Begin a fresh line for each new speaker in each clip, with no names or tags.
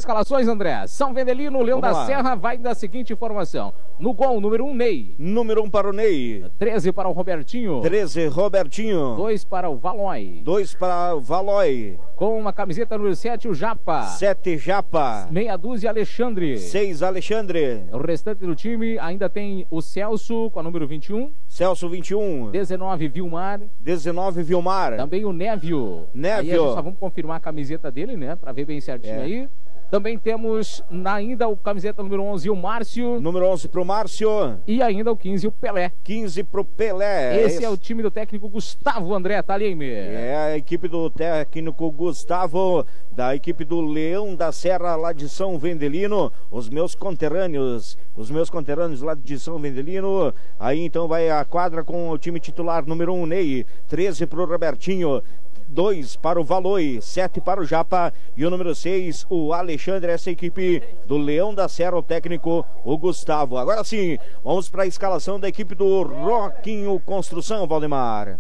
escalações, André. São Vendelino, Leão da Serra vai da seguinte informação. No gol, número 1, Ney.
Número 1 para o Ney.
13 para o Robertinho.
13, Robertinho.
2 para o Valoy.
2 para o Valoy.
Com uma camiseta número 7, o Japa.
7, Japa.
Meia dúzia, Alexandre.
6, Alexandre.
O restante do time ainda tem o Celso, com a número 21.
Celso, 21.
19, Vilmar.
19, Vilmar.
Também o Névio.
Névio.
Aí a gente só vamos confirmar a camiseta dele, né? Pra ver bem certinho aí. Também temos ainda o camiseta número 11, o Márcio.
Número 11 pro Márcio.
E ainda o 15, o Pelé.
15 pro Pelé.
Esse é o time do técnico Gustavo André Talime.
É a equipe do técnico Gustavo, da equipe do Leão da Serra, lá de São Vendelino. Os meus conterrâneos lá de São Vendelino. Aí então vai a quadra com o time titular, número 1, Ney. 13 pro Robertinho. 2 para o Valoy, 7 para o Japa e o número 6, o Alexandre. Essa equipe do Leão da Serra, o técnico, o Gustavo. Agora sim, vamos para a escalação da equipe do Roquinho Construção, Valdemar.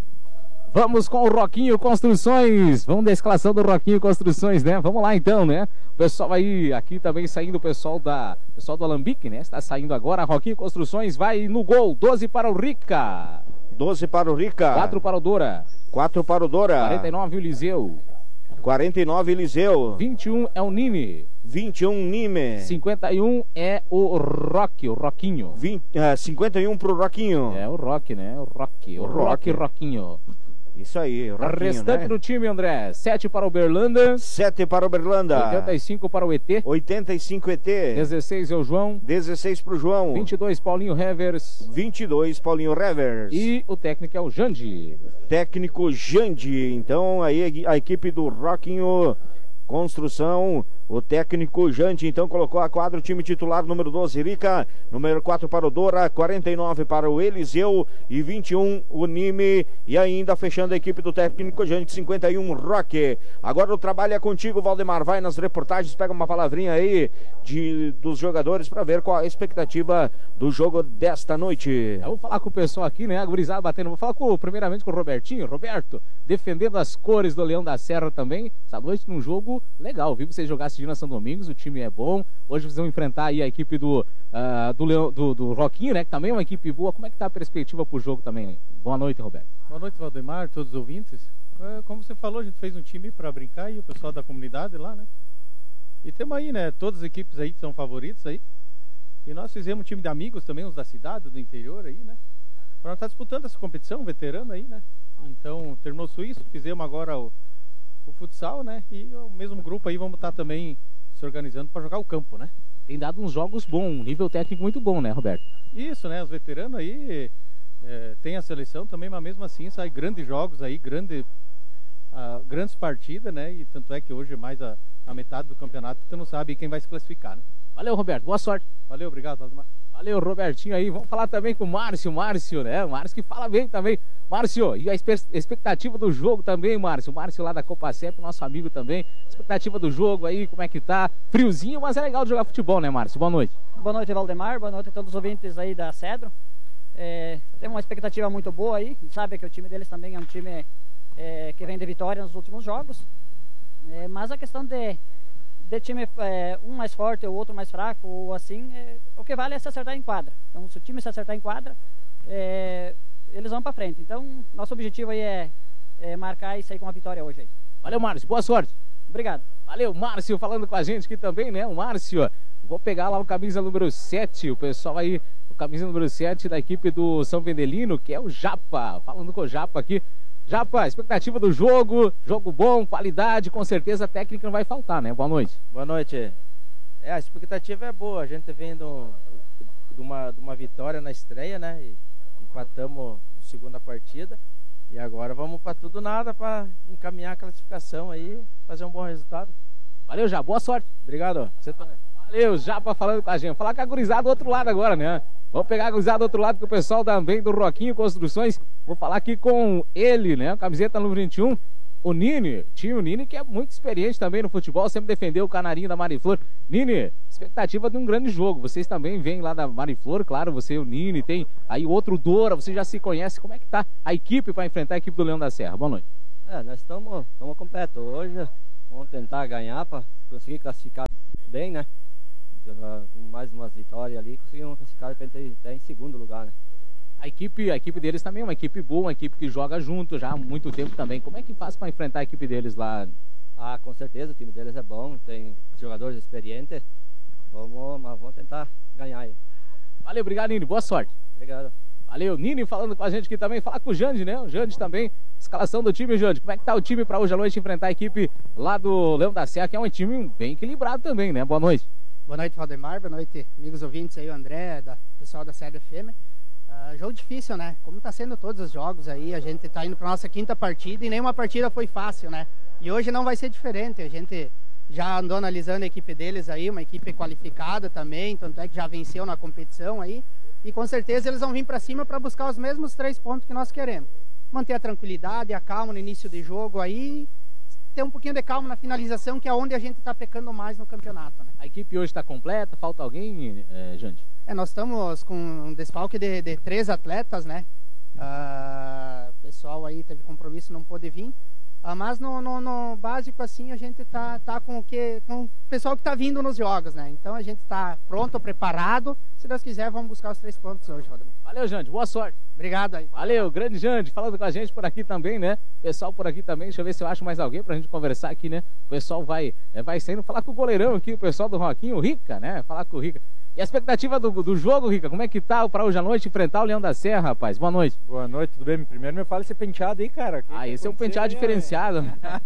Vamos com o Roquinho Construções. Vamos da escalação do Roquinho Construções, né? Vamos lá então, né? O pessoal aí, aqui também saindo o pessoal do Alambique, né? Está saindo agora. Roquinho Construções vai no gol. 12 para o Rica.
12 para o Rica.
4 para o Dora.
4 para o Dora.
49 o Eliseu.
49 Eliseu.
21 é o Nime.
21 Nime.
51 é o Roque, o Roquinho.
51 pro Roquinho.
É o Roque, né? O Roque. O Roque Roquinho.
Isso aí,
Roquinho, restante, né? Do time, André. 7 para o Berlanda.
7 para o Berlanda.
85 para o ET.
85 ET.
16 é o João.
16 pro João.
22 Paulinho Revers.
22 Paulinho Revers.
E o técnico é o Jandi.
Técnico Jandi. Então aí a equipe do Roquinho Construção, o técnico Jante, então colocou a quadra o time titular, número 12, Rica, número 4 para o Dora, 49 para o Eliseu e 21 o Nime, e ainda fechando a equipe do técnico Jante, 51 Roque. Agora o trabalho é contigo, Valdemar, vai nas reportagens, pega uma palavrinha aí dos jogadores para ver qual a expectativa do jogo desta noite.
Eu vou falar com o pessoal aqui, né, a gurizada batendo, vou falar primeiramente com o Roberto, defendendo as cores do Leão da Serra também, essa noite num jogo legal, vi vocês jogar assistindo a São Domingos, o time é bom, hoje vocês vão enfrentar aí a equipe do Roquinho, né, que também é uma equipe boa. Como é que tá a perspectiva pro jogo também? Boa noite, Roberto.
Boa noite, Valdemar, todos os ouvintes. Como você falou, a gente fez um time para brincar e o pessoal da comunidade lá, né, e temos aí, né, todas as equipes aí que são favoritos aí, e nós fizemos um time de amigos também, uns da cidade, do interior aí, né, para estar disputando essa competição, veterano aí, né, então terminou o Suíço, fizemos agora o futsal, né? E o mesmo grupo aí vamos estar também se organizando para jogar o campo, né?
Tem dado uns jogos bons, nível técnico muito bom, né, Roberto?
Isso, né? Os veteranos aí tem a seleção também, mas mesmo assim sai grandes jogos aí, grandes partidas, né? E tanto é que hoje é mais a metade do campeonato, tu não sabe quem vai se classificar, né?
Valeu, Roberto, boa sorte.
Valeu, obrigado, Valdemar.
Valeu, Robertinho aí. Vamos falar também com o Márcio, né? O Márcio que fala bem também. Márcio, e a expectativa do jogo também, Márcio. O Márcio lá da Copa CEP, nosso amigo também. Expectativa do jogo aí, como é que tá? Friozinho, mas é legal de jogar futebol, né, Márcio? Boa noite.
Boa noite, Valdemar. Boa noite a todos os ouvintes aí da Cedro. Tem uma expectativa muito boa aí. Sabe que o time deles também é um time que vem de vitória nos últimos jogos. Mas a questão de time um mais forte, o outro mais fraco, ou assim, o que vale é se acertar em quadra. Então, se o time se acertar em quadra, eles vão para frente. Então, nosso objetivo aí é marcar e sair com uma vitória hoje aí.
Valeu, Márcio, boa sorte.
Obrigado.
Valeu, Márcio, falando com a gente aqui também, né? O Márcio, vou pegar lá o camisa número 7, o pessoal aí, o camisa número 7 da equipe do São Vendelino, que é o Japa, falando com o Japa aqui. Japa, expectativa do jogo bom, qualidade, com certeza a técnica não vai faltar, né? Boa noite.
Boa noite. A expectativa é boa, a gente vem de uma vitória na estreia, né? E empatamos a segunda partida e agora vamos para tudo nada para encaminhar a classificação aí, fazer um bom resultado.
Valeu, Japa, boa sorte.
Obrigado, você também.
Valeu, Japa falando com a gente. Vou falar com a gurizada do outro lado agora, né? Vamos pegar a gurizada do outro lado, que o pessoal também do Roquinho Construções. Vou falar aqui com ele, né? Camiseta número 21, o Nini. Tio Nini, que é muito experiente também no futebol, sempre defendeu o canarinho da Mariflor. Nini, expectativa de um grande jogo. Vocês também vêm lá da Mariflor, claro, você e o Nini, tem aí outro Dora, você já se conhece. Como é que tá a equipe para enfrentar a equipe do Leão da Serra? Boa noite.
Nós estamos completos hoje. Vamos tentar ganhar para conseguir classificar bem, né? Com mais umas vitórias ali, conseguimos classificar até em segundo lugar, né?
A equipe deles também é uma equipe boa, uma equipe que joga junto já há muito tempo também. Como é que faz para enfrentar a equipe deles lá?
Ah, com certeza, o time deles é bom, tem jogadores experientes. Vamos tentar ganhar aí.
Valeu, obrigado, Nini. Boa sorte.
Obrigado.
Valeu, Nini falando com a gente aqui também. Falar com o Jande, né? O Jande também. Escalação do time, Jande. Como é que tá o time para hoje à noite enfrentar a equipe lá do Leão da Serra, que é um time bem equilibrado também, né? Boa noite.
Boa noite, Valdemar. Boa noite, amigos ouvintes aí, o André, pessoal da Série FM. Jogo difícil, né? Como tá sendo todos os jogos aí, a gente tá indo pra nossa quinta partida e nenhuma partida foi fácil, né? E hoje não vai ser diferente, a gente já andou analisando a equipe deles aí, uma equipe qualificada também, tanto é que já venceu na competição aí, e com certeza eles vão vir pra cima para buscar os mesmos 3 pontos que nós queremos. Manter a tranquilidade, a calma no início de jogo aí, ter um pouquinho de calma na finalização, que é onde a gente tá pecando mais no campeonato, né?
A equipe hoje está completa, falta alguém, Jande?
Nós estamos com um desfalque de 3 atletas, né? O pessoal aí teve compromisso, não pôde vir. Mas no básico, assim, a gente tá com o pessoal que tá vindo nos jogos, né? Então a gente tá pronto, preparado. Se Deus quiser, vamos buscar os 3 pontos hoje, Valdemar.
Valeu, Jande. Boa sorte.
Obrigado aí.
Valeu, grande Jande, falando com a gente por aqui também, né? Pessoal por aqui também, deixa eu ver se eu acho mais alguém pra gente conversar aqui, né? O pessoal vai saindo, falar com o goleirão aqui, o pessoal do Roquinho, o Rica, né? Falar com o Rica. E a expectativa do jogo, Rica, como é que tá pra hoje à noite enfrentar o Leão da Serra, rapaz? Boa noite.
Boa noite, tudo bem? Primeiro me fala esse penteado aí, cara.
Esse é um penteado diferenciado.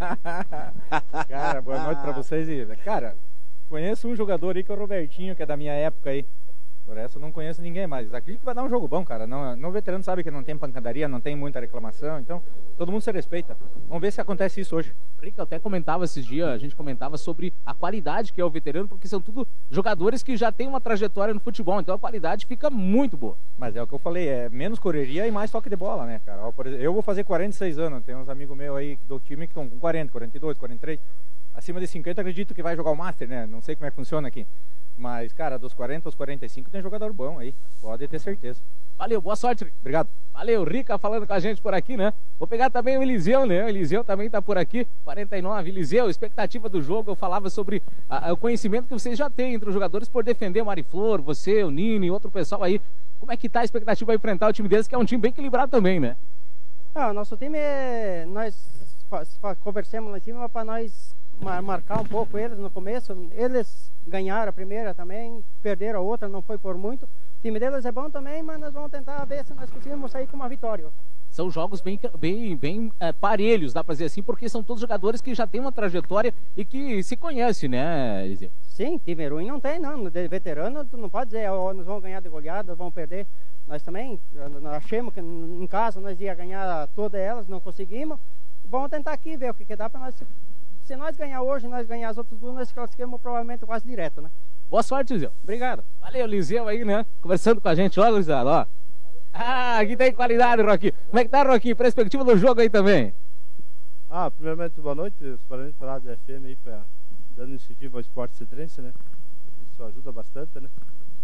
Cara, boa noite pra vocês. Cara, conheço um jogador aí que é o Robertinho, que é da minha época aí. Por essa eu não conheço ninguém mais. Acredito que vai dar um jogo bom, cara. No veterano sabe que não tem pancadaria, não tem muita reclamação, então todo mundo se respeita. Vamos ver se acontece isso hoje.
Rica, eu até comentava esses dias, a gente comentava sobre a qualidade que é o veterano, porque são tudo jogadores que já têm uma trajetória no futebol, então a qualidade fica muito boa.
Mas é o que eu falei, é menos correria e mais toque de bola, né, cara? Eu vou fazer 46 anos, tem uns amigos meus aí do time que estão com 40, 42, 43. Acima de 50 acredito que vai jogar o Master, né? Não sei como é que funciona aqui. Mas, cara, dos 40 aos 45 tem jogador bom aí, pode ter certeza.
Valeu, boa sorte.
Obrigado.
Valeu, Rica falando com a gente por aqui, né? Vou pegar também o Eliseu, né? O Eliseu também tá por aqui, 49. Eliseu, expectativa do jogo, eu falava sobre o conhecimento que vocês já têm entre os jogadores por defender o Mariflor, você, o Nini e outro pessoal aí. Como é que tá a expectativa para enfrentar o time deles, que é um time bem equilibrado também, né?
Nosso time, nós conversamos lá em cima para nós marcar um pouco eles no começo. Eles ganharam a primeira também, perderam a outra, não foi por muito. O time deles é bom também, mas nós vamos tentar ver se nós conseguimos sair com uma vitória.
São jogos bem parelhos, dá pra dizer assim, porque são todos jogadores que já têm uma trajetória e que se conhecem, né, Eliseu?
Sim, time ruim não tem, não. De veterano, tu não pode dizer, nós vamos ganhar de goleada, vamos perder. Nós também achamos que em casa nós ia ganhar todas elas, não conseguimos. Vamos tentar aqui ver o que dá pra nós. Se nós ganhar hoje, nós ganhar as outras duas, nós classificamos provavelmente quase direto, né?
Boa sorte, Liseu.
Obrigado.
Valeu, Liseu aí, né? Conversando com a gente, ó, Luizado, ó. Aqui tem qualidade, Roquinho. Como é que tá, Roquinho? Perspectiva do jogo aí também.
Primeiramente, boa noite. Os parabéns para a Rádio FM aí, dando incentivo ao esporte cetrense, né? Isso ajuda bastante, né?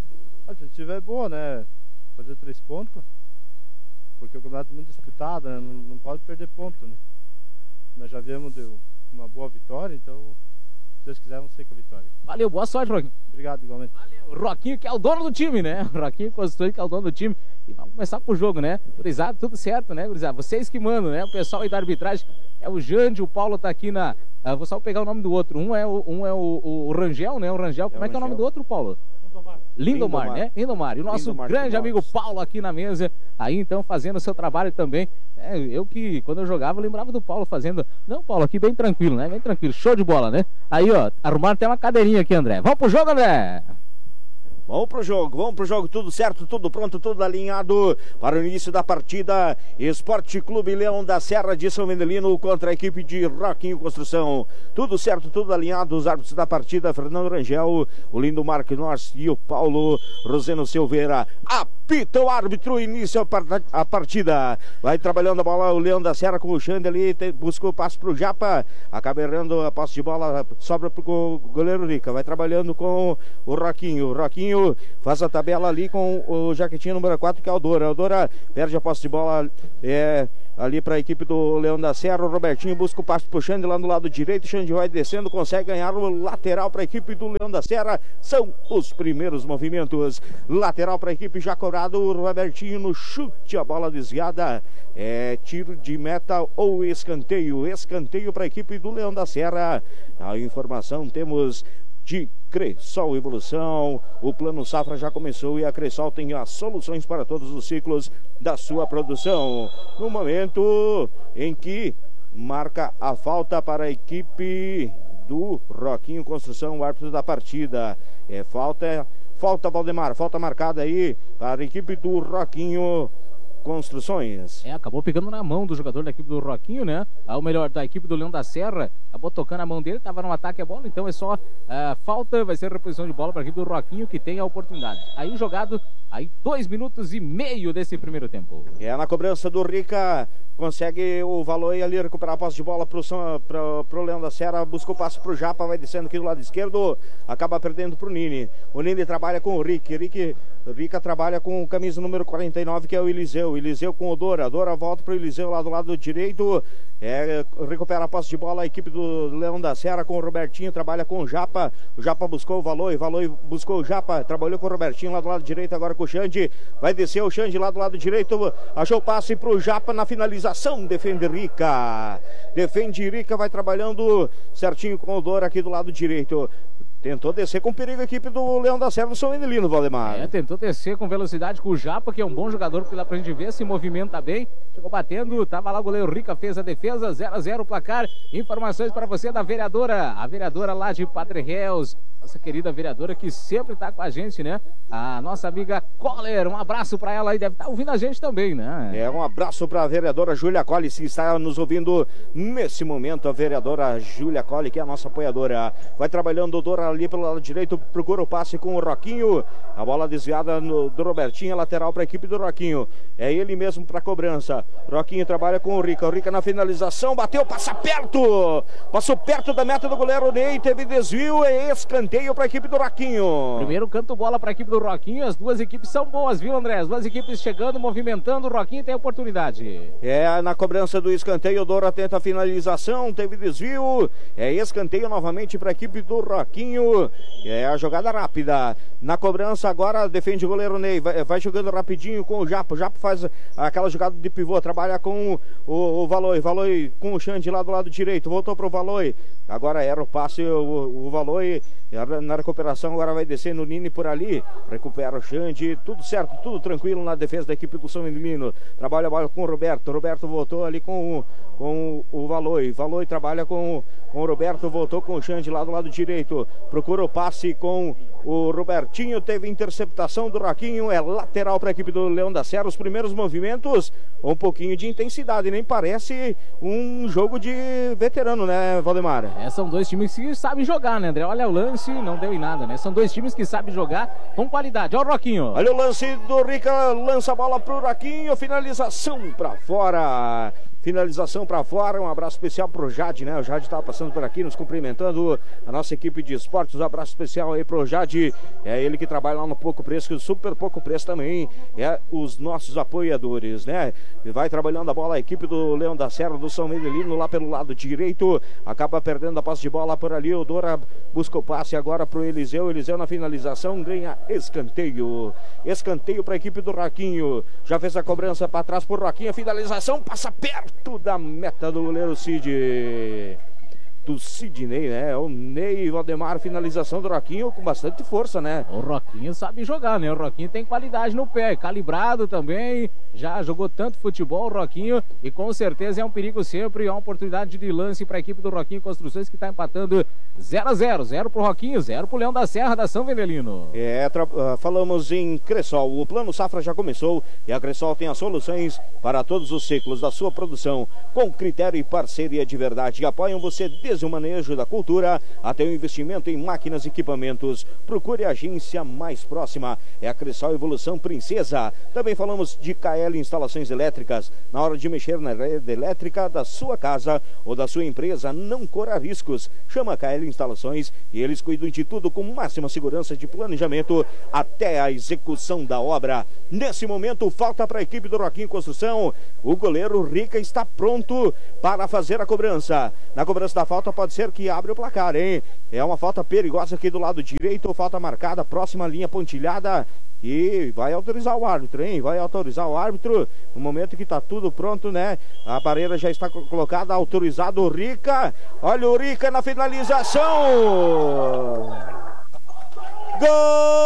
A perspectiva é boa, né? Fazer 3 pontos, porque o campeonato é muito disputado, né? Não pode perder ponto, né? Nós já viemos de uma boa vitória, então, se Deus quiser, vamos ser com a vitória.
Valeu, boa sorte, Roquinho.
Obrigado, igualmente.
Valeu, Roquinho, que é o dono do time, né? Roquinho Construtor, que é o dono do time. E vamos começar pro jogo, né? Gurizada, tudo certo, né, gurizada? Vocês que mandam, né? O pessoal aí da arbitragem é o Jande, o Paulo tá aqui na... vou só pegar o nome do outro. Um é o Rangel, né? O Rangel, como é que é o nome do outro, Paulo? Lindomar, né? Lindomar. E o nosso grande amigo Paulo aqui na mesa, aí então fazendo o seu trabalho também. Eu que, quando eu jogava, eu lembrava do Paulo fazendo. Não, Paulo, aqui bem tranquilo, né? Bem tranquilo, show de bola, né? Aí, ó, arrumaram até uma cadeirinha aqui, André. Vamos pro jogo, André!
Vamos pro jogo, tudo certo, tudo pronto, tudo alinhado para o início da partida. Esporte Clube Leão da Serra de São Vendelino contra a equipe de Roquinho Construção. Tudo certo, tudo alinhado. Os árbitros da partida, Fernando Rangel, o Lindo Marco Norte e o Paulo Roseno Silveira. Apita o árbitro, inicia a partida. Vai trabalhando a bola o Leão da Serra com o Xande ali, buscou o passo pro Japa, acaba errando a posse de bola, sobra pro goleiro Rica. Vai trabalhando com o Roquinho. Roquinho faz a tabela ali com o Jaquetinho número 4, que é o Dora. O Dora perde a posse de bola ali para a equipe do Leão da Serra. O Robertinho busca o passe pro Xande lá no lado direito. O Xande vai descendo, consegue ganhar o lateral para a equipe do Leão da Serra. São os primeiros movimentos. Lateral para a equipe já cobrado. O Robertinho no chute, a bola desviada. É tiro de meta ou escanteio. Escanteio para a equipe do Leão da Serra. A informação temos de Cressol Evolução. O Plano Safra já começou e a Cressol tem as soluções para todos os ciclos da sua produção. No momento em que marca a falta para a equipe do Roquinho Construção, o árbitro da partida. Falta Valdemar, falta marcada aí para a equipe do Roquinho Construções.
Acabou pegando na mão do jogador da equipe do Roquinho, né? Ou melhor, da equipe do Leão da Serra. Acabou tocando a mão dele, tava no ataque a bola, então é só falta, vai ser reposição de bola para a equipe do Roquinho, que tem a oportunidade. Aí jogado, aí 2 minutos e meio desse primeiro tempo.
Na cobrança do Rica, consegue o Valoy ali recuperar a posse de bola pro Leão da Serra, busca o passe pro Japa, vai descendo aqui do lado esquerdo, acaba perdendo pro Nini. O Nini trabalha com o Rica trabalha com o camisa número 49, que é o Eliseu. Eliseu com o Dora volta pro Eliseu lá do lado direito, recupera a posse de bola a equipe do Leão da Serra com o Robertinho, trabalha com o Japa buscou o Valoy buscou o Japa, trabalhou com o Robertinho lá do lado direito, agora com o Xande, vai descer o Xande lá do lado direito, achou o passe pro Japa na finalização, defende Rica, vai trabalhando certinho com o Dora aqui do lado direito. Tentou descer com perigo a equipe do Leão da Serra do São Vendelino, Valdemar.
Tentou descer com velocidade com o Japa, que é um bom jogador, porque lá pra gente ver, se movimenta bem. Chegou batendo, tava lá o goleiro Rica, fez a defesa, 0-0 o placar. Informações para você da vereadora, a vereadora lá de Padre Reus, nossa querida vereadora que sempre tá com a gente, né? A nossa amiga Coller, um abraço para ela aí, deve estar ouvindo a gente também, né?
Um abraço para a vereadora Júlia Colli, que está nos ouvindo nesse momento, a vereadora Júlia Colli, que é a nossa apoiadora. Vai trabalhando o Dora ali pelo lado direito, procura o passe com o Roquinho, a bola desviada do Robertinho, lateral para a equipe do Roquinho, é ele mesmo para a cobrança. Roquinho trabalha com o Rica na finalização, bateu, passou perto da meta do goleiro Ney, teve desvio, escanteio para a equipe do Roquinho.
Primeiro canto bola para a equipe do Roquinho, as duas equipes são boas, viu, André? As duas equipes chegando, movimentando, o Roquinho tem oportunidade.
Na cobrança do escanteio, o Dora tenta a finalização, teve desvio, escanteio novamente para a equipe do Roquinho. A jogada rápida. Na cobrança agora defende o goleiro Ney. Vai jogando rapidinho com o Japa. O Japa faz aquela jogada de pivô. Trabalha com o Valoy. Valoy com o Xande lá do lado direito. Voltou pro Valoy. Agora era o passe. O Valoy na recuperação. Agora vai descendo o Nini por ali. Recupera o Xande. Tudo certo, tudo tranquilo na defesa da equipe do São Menino. Trabalha a bola com o Roberto. Roberto voltou ali com o Valoy. Valoy trabalha com o Roberto. Voltou com o Xande lá do lado direito. Procura o passe com o Robertinho, teve interceptação do Roquinho, lateral para a equipe do Leão da Serra. Os primeiros movimentos, um pouquinho de intensidade, nem parece um jogo de veterano, né, Valdemar?
São dois times que sabem jogar, né, André? Olha o lance, não deu em nada, né? São dois times que sabem jogar com qualidade. Olha o Roquinho.
Olha o lance do Rica, lança a bola pro Roquinho, finalização para fora. Finalização para fora, um abraço especial pro Jade, né? O Jade estava passando por aqui, nos cumprimentando, a nossa equipe de esportes. Um abraço especial aí pro Jade, ele que trabalha lá no Pouco Preço, super Pouco Preço também, os nossos apoiadores, né? E vai trabalhando a bola a equipe do Leão da Serra, do São Mendelino, lá pelo lado direito, acaba perdendo a posse de bola por ali. O Dora busca o passe agora pro Eliseu na finalização, ganha escanteio para a equipe do Roquinho, já fez a cobrança para trás pro Roquinho, a finalização passa perto da meta do goleiro do Sidney, né? O Ney Valdemar, finalização do Roquinho com bastante força, né?
O Roquinho sabe jogar, né? O Roquinho tem qualidade no pé, calibrado também, já jogou tanto futebol o Roquinho e com certeza é um perigo sempre, é uma oportunidade de lance para a equipe do Roquinho Construções, que está empatando 0-0, 0 pro Roquinho, 0 pro Leão da Serra da São Vendelino.
Falamos em Cressol, o Plano Safra já começou e a Cressol tem as soluções para todos os ciclos da sua produção, com critério e parceria de verdade, apoiam você desde desde o manejo da cultura até o investimento em máquinas e equipamentos. Procure a agência mais próxima. É a Cressol Evolução Princesa. Também falamos de KL Instalações Elétricas. Na hora de mexer na rede elétrica da sua casa ou da sua empresa, não corra riscos. Chama a KL Instalações e eles cuidam de tudo com máxima segurança de planejamento até a execução da obra. Nesse momento, falta para a equipe do Roquinho Construção. O goleiro Rica está pronto para fazer a cobrança. Na cobrança da falta pode ser que abra o placar, hein? É uma falta perigosa aqui do lado direito, falta marcada, próxima linha pontilhada. E vai autorizar o árbitro, hein? Vai autorizar o árbitro no momento que tá tudo pronto, né? A barreira já está colocada, autorizado o Rica. Olha o Rica na finalização. Gol!